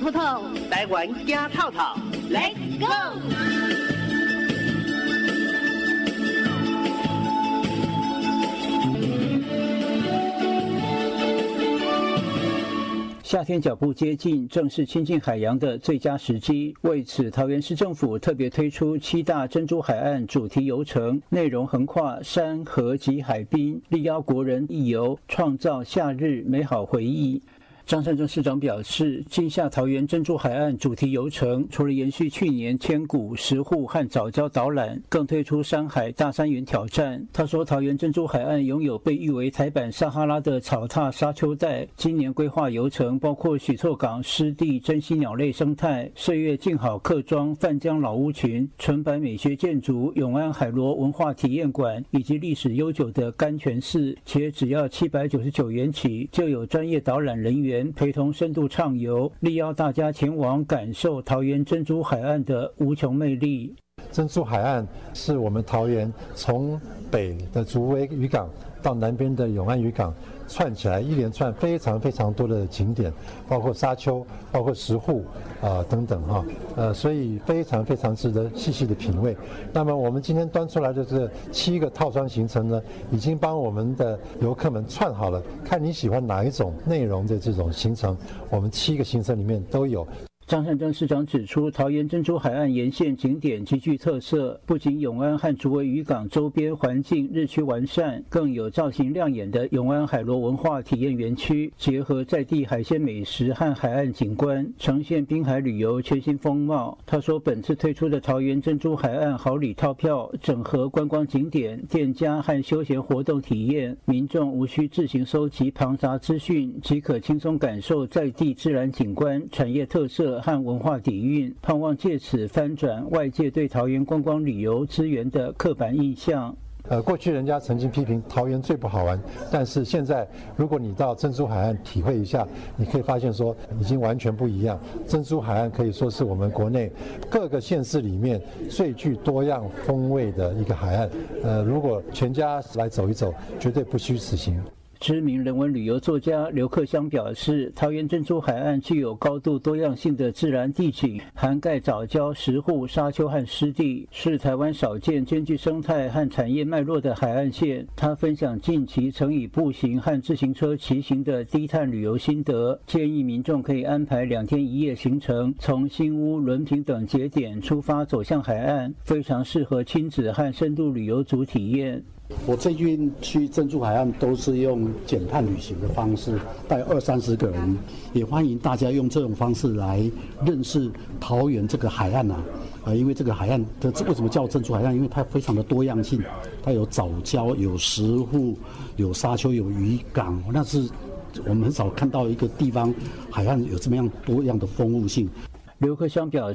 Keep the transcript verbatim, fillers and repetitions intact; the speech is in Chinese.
透透，台湾行透透 ，Let's go！ 夏天脚步接近，正是亲近海洋的最佳时机。为此，桃园市政府特别推出七大珍珠海岸主题游程，内容横跨山河及海滨，力邀国人一游，创造夏日美好回忆。张善政市长表示，今夏桃园珍珠海岸主题游程除了延续去年千古石沪和藻礁导览，更推出山海大山园挑战。他说，桃园珍珠海岸拥有被誉为台版撒哈拉的草踏沙丘带，今年规划游程包括许厝港湿地珍稀鸟类生态、岁月静好客庄泛江老屋群、纯白美学建筑永安海螺文化体验馆，以及历史悠久的甘泉寺，且只要七百九十九元起，就有专业导览人员陪同深度畅游，力邀大家前往感受桃园珍珠海岸的无穷魅力。 珍珠海岸是我们桃园从北的竹围渔港到南边的永安渔港串起来一连串非常非常多的景点，包括沙丘，包括石沪啊、呃、等等哈，呃，所以非常非常值得细细的品味。那么我们今天端出来的这七个套装行程呢，已经帮我们的游客们串好了，看你喜欢哪一种内容的这种行程，我们七个行程里面都有。 张善政市长指出，桃园珍珠海岸沿线景点极具特色，不仅永安和竹围渔港周边环境日趋完善，更有造型亮眼的永安海螺文化体验园区，结合在地海鲜美食和海岸景观，呈现滨海旅游全新风貌。他说，本次推出的桃园珍珠海岸好礼套票，整合观光景点、店家和休闲活动体验，民众无需自行收集庞杂资讯，即可轻松感受在地自然景观、产业特色和文化底蕴，盼望借此翻转外界对桃园观光旅游资源的刻板印象。 呃，过去人家曾经批评桃园最不好玩，但是现在如果你到珍珠海岸体会一下，你可以发现说已经完全不一样。珍珠海岸可以说是我们国内各个县市里面最具多样风味的一个海岸。呃，如果全家来走一走，绝对不虚此行。 知名人文旅游作家刘克襄表示，桃园珍珠海岸具有高度多样性的自然地景，涵盖藻礁、石沪、沙丘和湿地，是台湾少见兼具生态和产业脉络的海岸线。他分享近期曾以步行和自行车骑行的低碳旅游心得，建议民众可以安排两天一夜行程，从新屋、伦平等节点出发走向海岸，非常适合亲子和深度旅游组体验。 我最近去珍珠海岸都是用减碳旅行的方式，带二三十个人，也欢迎大家用这种方式来认识桃园这个海岸啊。呃，因为这个海岸的为什么叫珍珠海岸？因为它非常的多样性，它有藻礁、有石沪、有沙丘、有渔港，那是我们很少看到一个地方海岸有这么样多样的丰富性。 刘克襄表